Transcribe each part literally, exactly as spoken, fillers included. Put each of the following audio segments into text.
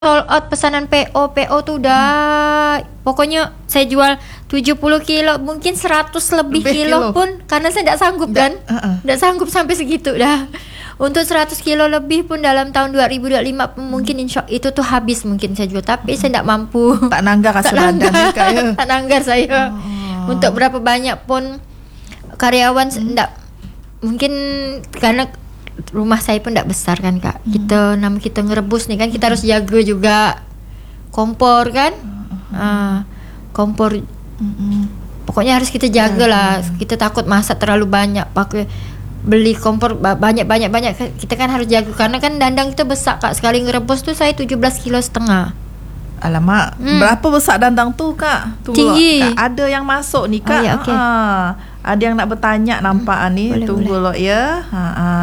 roll out pesanan P O. P O tuh udah pokoknya saya jual tujuh puluh kilo, mungkin seratus lebih, lebih kilo, kilo pun karena saya tidak sanggup kan. Tidak uh-uh. sanggup sampai segitu dah. Untuk seratus kilo lebih pun dalam tahun dua ribu dua puluh lima pun mungkin insya itu tuh habis mungkin saya jual, tapi saya tidak mampu. Tak nanggar rasa badan ya. Tak nanggar saya. Oh. Untuk berapa banyak pun karyawan tidak hmm. mungkin karena rumah saya pun tidak besar kan kak. Hmm. Kita nama kita ngerebus nih kan, kita harus jaga juga kompor kan. Hmm. Uh, kompor. Hmm. Pokoknya harus kita jaga lah. Kita takut masak terlalu banyak, pakai beli kompor banyak banyak banyak. Kita kan harus jaga karena kan dandang kita besar kak. Sekali ngerebus tuh saya tujuh belas kilo setengah. Alamak, hmm. berapa besar dandang tu kak? Tunggu, tinggi. Kak, ada yang masuk ni kak. Oh, ya, okay. ha, Ada yang nak bertanya nampak hmm. ni. Boleh, tunggu boleh. Lo ya. Ha, ha.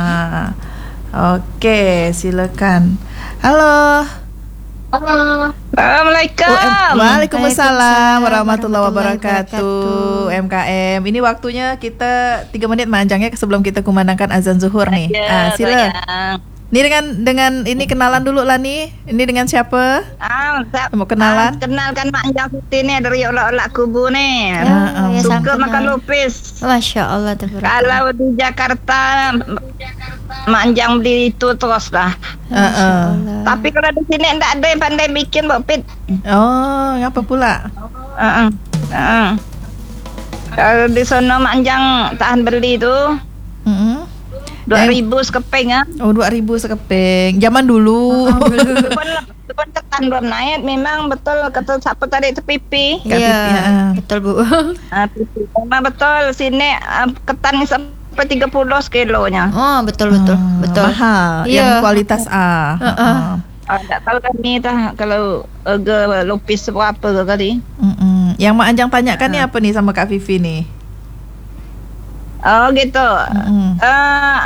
Okey, silakan. Halo. Halo. Assalamualaikum. Oh, Waalaikumsalam warahmatullahi wabarakatuh. M K M. Ini waktunya kita tiga menit manjang ya sebelum kita kumandangkan azan zuhur nih. Ah, sila. Sayang. Ni dengan dengan ini kenalan dulu lah nih. Ini dengan siapa? Ah, tak, mau kenalan? Ah, kenalkan Mak Anjang Siti ni dari olak-olak kubu ni. Ya, ya, suka makan lupis. Masya Allah. Kalau di Jakarta, Mak Anjang beli itu terus lah. Uh-uh. Tapi kalau di sini tak ada yang pandai bikin bopit. Oh, ngapa pula? Uh-uh. Uh-uh. Kalau di sana Mak Anjang tahan beli tu. Uh-uh. Dua ribu sekeping ah. Oh, dua ribu sekeping. Zaman dulu. Depan ketan belum naik. Memang betul kata siapa tadi itu pipi. Iya, ya. Betul bu. Ah, pipi. Memang betul sini uh, ketan ni sampai tiga puluh kilonya. Oh, betul betul hmm, betul. Mahal. Ya. Yang kualitas A. Uh, uh. Ah, tak tahu kami dah kalau harga lupis berapa tadi. Mm-mm. Yang Mak Anjang tanyakan uh. ni apa ni sama Kak Fifi ni? Oh gitu. Mm-hmm. Uh,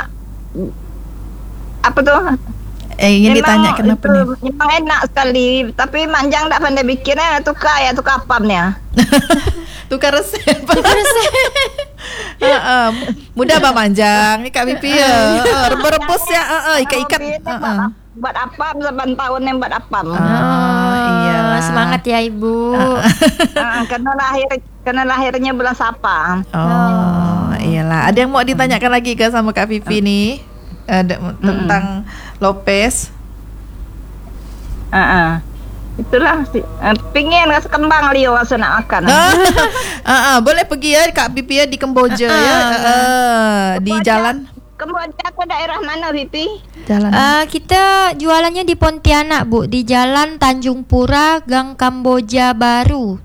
apa tu? Eh, ingin ditanya kenapa ni? Memang enak sekali. Tapi Manjang tak pandai bikin eh. Tukar ya, tukar apam ni. Tukar resep. Tukar resep. uh, uh, mudah Abang Manjang. Ni Kak Pipi ya. Uh, rebus ya. Uh, uh, ikat-ikat. Uh, uh. Buat apam seban tahun yang buat apam. Oh, oh iya. Semangat ya Ibu. Uh, uh, kena lahir kena lahirnya bulan Sapa. Oh, oh, iyalah. Ada yang mau ditanyakan lagi ke sama Kak Fifi uh. ni? Ada uh, tentang mm. Lopez. Uh, uh. Itulah uh, pingin rasa kembang Leo rasa nak makan. uh, uh, boleh pergi ya Kak Pipi ya di Kemboja uh, ya. Uh, uh, di jalan Kemboja ke daerah mana Pipi? Jalan. Uh, kita jualannya di Pontianak Bu, di Jalan Tanjung Pura, Gang Kamboja Baru.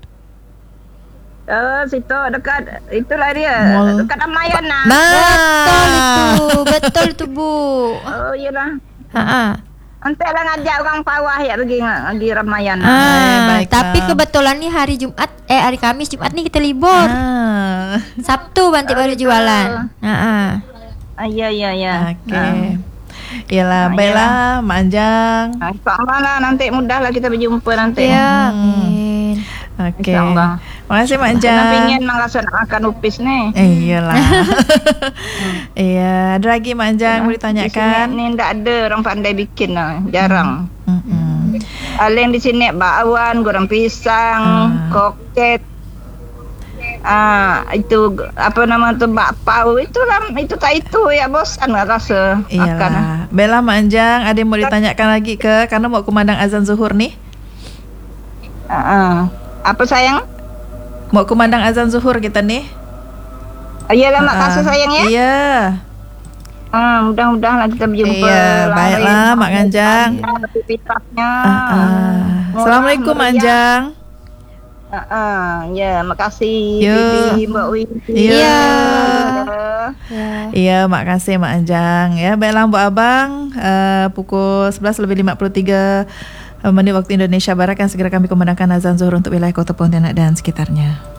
Oh, situ dekat itulah dia. Mall. Dekat Ramayana. Nah, betul itu. Betul tu Bu. Oh, iyalah. Ha-ha. Nanti lah ngajak orang Pawah ya pergi pergi Ramayana. Ah, eh, tapi kebetulan ni hari Jumat eh hari Kamis Jumat ni kita libur. Ah. Sabtu nanti baru jualan. Ha-ha. Ah, ya ya ya. Okey. Ah. Yalah, baiklah Mak Anjang. InsyaAllah nanti mudahlah kita berjumpa nanti. Ya, amin. Okey. Terima kasih Mak Anjang. Saya ingin merasa nak makan lupis ni. Eh, iyalah. Iya, ada lagi Mak Anjang boleh tanyakan? Di sini ni tak ada orang pandai bikin lah, jarang. Hmm. Aleng di sini bakwan, goreng pisang, hmm. koket. Ah, itu apa nama tu bakpao itulah itu tak itu ya bosan lah rasa makan. Bella Mak Anjang ada yang mau ditanyakan lagi ke karena mau kumandang azan zuhur ni? Uh, uh. Apa sayang? Mau kumandang azan zuhur kita ni? Oh, iyalah mak kasih sayang ya. Iya. Ah, mudah-mudahan kita berjumpa. Iya, baiklah Mak Anjang. Aktivitasnya. Uh, uh. Assalamualaikum Mak Anjang. Uh, uh, ya, makasih Bibi, Mbak Wi. Iya. Iya, makasih Mak Anjang. Ya, baiklah Mbak Abang, uh, pukul sebelas lebih lima puluh tiga menit waktu Indonesia Barat kan segera kami kumandangkan azan zuhur untuk wilayah Kota Pontianak dan sekitarnya.